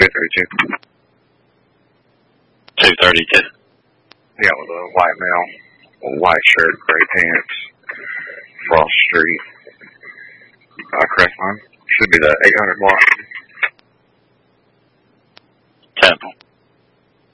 232. 232. Yeah, with a white male, a white shirt, gray pants, Frost Street, Crestline. Should be the 800 block.